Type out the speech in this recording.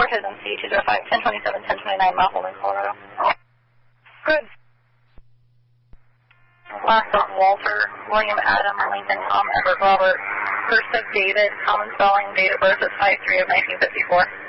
ahead and see 205, 1027, 1029, Mount Holden, Colorado. Good. Last of Walter, William Adam, Lincoln, Tom, Edward, Robert. First of David, common spelling, date of birth is 5/3 of 1954.